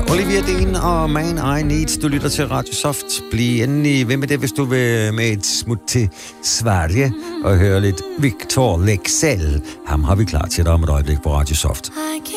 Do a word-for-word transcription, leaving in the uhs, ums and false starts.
Olivia Dean og Man I Need. Du lytter til Radio Soft. Bliv endelig ved med det, hvis du vil med et smut til Sverige og høre lidt Victor Leksell. Ham har vi klar til dig om et øjeblik på Radio Soft.